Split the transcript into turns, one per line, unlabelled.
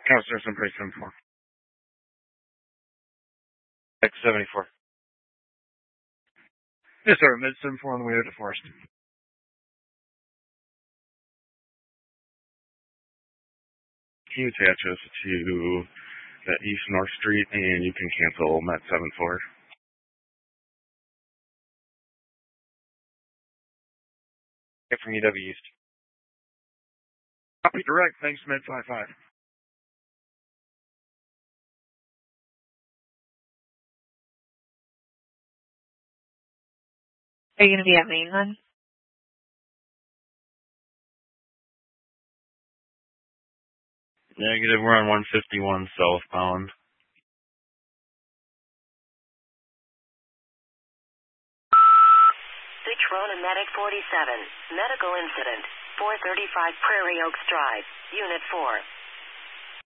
Counselor, some pretty 74. X74. Yes, sir. Mid 74 on the way to the forest. Can you attach us to that East North Street, and you can cancel Met 74. From UW East. Copy direct. Thanks, Med 55.
Are you going to be at Mainland?
Negative. We're on 151 southbound.
Rona Medic 47. Medical incident. 435 Prairie Oaks Drive. Unit 4.